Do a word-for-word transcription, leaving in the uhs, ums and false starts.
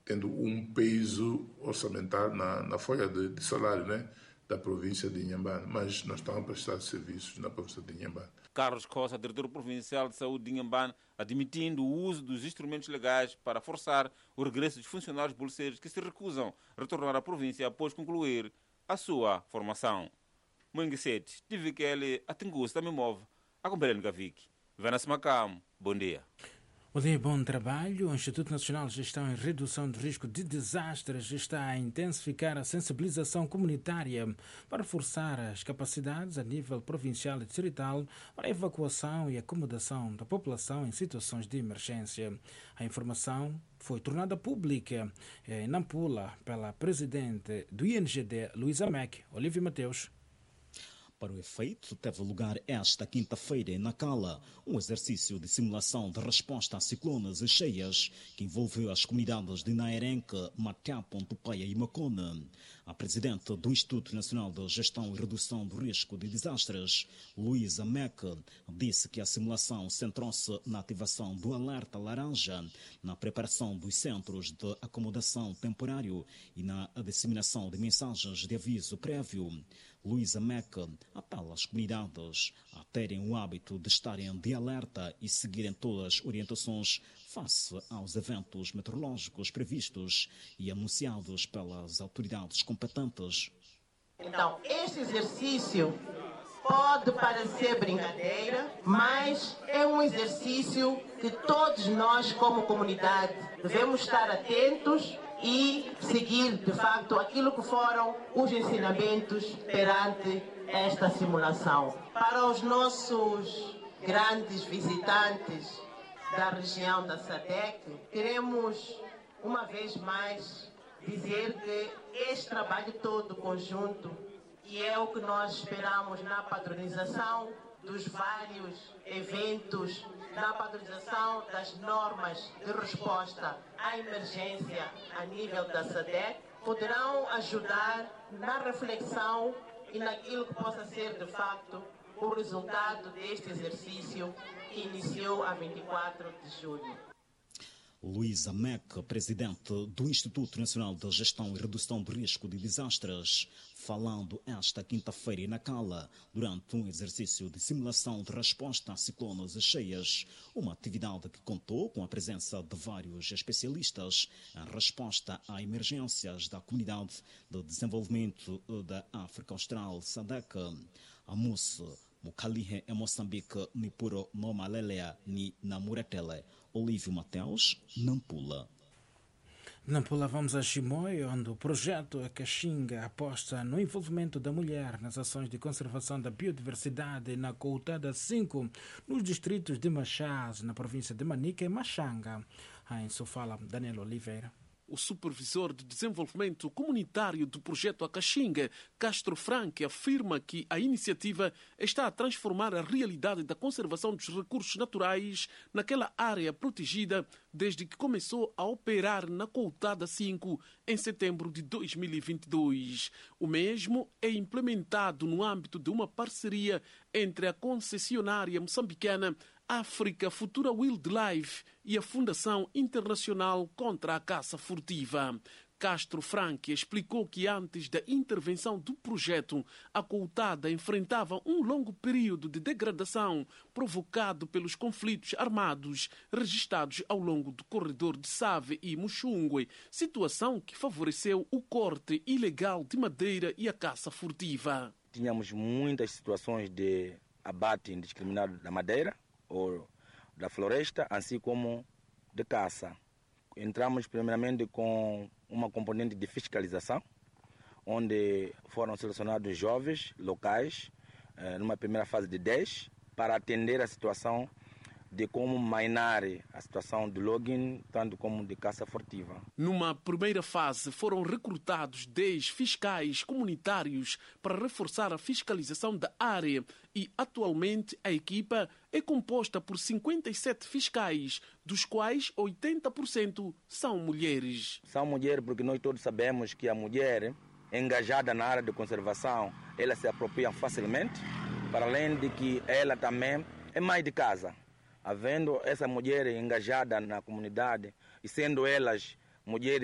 tendo um peso orçamental na, na folha de, de salário, né, da província de Inhambane, mas nós estamos a prestar serviços na província de Inhambane. Carlos Costa, diretor provincial de saúde de Inhambane, admitindo o uso dos instrumentos legais para forçar o regresso dos funcionários bolseiros que se recusam a retornar à província após concluir a sua formação. Moenguesete, tive que ele atingus também move a compreender Gavik. Vena-se Macam, bom dia. Bom dia, bom trabalho. O Instituto Nacional de Gestão e Redução do Risco de Desastres está a intensificar a sensibilização comunitária para reforçar as capacidades a nível provincial e distrital para a evacuação e acomodação da população em situações de emergência. A informação foi tornada pública em Nampula pela presidente do I N G D, Luísa Mack, Olívia Mateus. Para o efeito, teve lugar esta quinta-feira em Nacala um exercício de simulação de resposta a ciclones e cheias que envolveu as comunidades de Naerenque, Matiapo, Tupaia e Macone. A presidente do Instituto Nacional de Gestão e Redução do Risco de Desastres, Luísa Mack, disse que a simulação centrou-se na ativação do alerta laranja, na preparação dos centros de acomodação temporário e na disseminação de mensagens de aviso prévio. Luísa Mack apela às comunidades a terem o hábito de estarem de alerta e seguirem todas as orientações face aos eventos meteorológicos previstos e anunciados pelas autoridades competentes. Então, este exercício pode parecer brincadeira, mas é um exercício que todos nós, como comunidade, devemos estar atentos e seguir, de facto, aquilo que foram os ensinamentos perante esta simulação. Para os nossos grandes visitantes da região da SADC, queremos, uma vez mais, dizer que este trabalho todo conjunto, e é o que nós esperamos na padronização dos vários eventos, na padronização das normas de resposta à emergência a nível da SADC, poderão ajudar na reflexão e naquilo que possa ser, de facto, o resultado deste exercício que iniciou a vinte e quatro de julho. Luísa Mack, presidente do Instituto Nacional de Gestão e Redução do Risco de Desastres, falando esta quinta-feira em Nacala, durante um exercício de simulação de resposta a ciclones e cheias, uma atividade que contou com a presença de vários especialistas em resposta a emergências da Comunidade de Desenvolvimento da África Austral, SADC. A moça Mukalihe em Moçambique, ni puro Nomalelea, ni Namuretele. Olívio Mateus, Nampula. Nampula, vamos a Chimoio, onde o projeto A Caxinga aposta no envolvimento da mulher nas ações de conservação da biodiversidade na Coutada cinco, nos distritos de Machás, na província de Manica e Machanga. Em Sofala, Daniel Oliveira. O supervisor de desenvolvimento comunitário do projeto A Caxinga, Castro Franque, afirma que a iniciativa está a transformar a realidade da conservação dos recursos naturais naquela área protegida desde que começou a operar na Coutada cinco em setembro de dois mil e vinte e dois. O mesmo é implementado no âmbito de uma parceria entre a concessionária moçambicana África Futura Wildlife e a Fundação Internacional contra a Caça Furtiva. Castro Franque explicou que antes da intervenção do projeto, a Coutada enfrentava um longo período de degradação provocado pelos conflitos armados registrados ao longo do corredor de Save e Muxungue, situação que favoreceu o corte ilegal de madeira e a caça furtiva. Tínhamos muitas situações de abate indiscriminado da madeira ou da floresta, assim como de caça. Entramos primeiramente com uma componente de fiscalização, onde foram selecionados jovens locais, numa primeira fase de dez, para atender a situação de como mainar a situação de logging, tanto como de caça furtiva. Numa primeira fase, foram recrutados dez fiscais comunitários para reforçar a fiscalização da área e, atualmente, a equipa é composta por cinquenta e sete fiscais, dos quais oitenta por cento são mulheres. São mulheres porque nós todos sabemos que a mulher engajada na área de conservação, ela se apropria facilmente, para além de que ela também é mãe de casa. Havendo essa mulher engajada na comunidade e sendo elas mulheres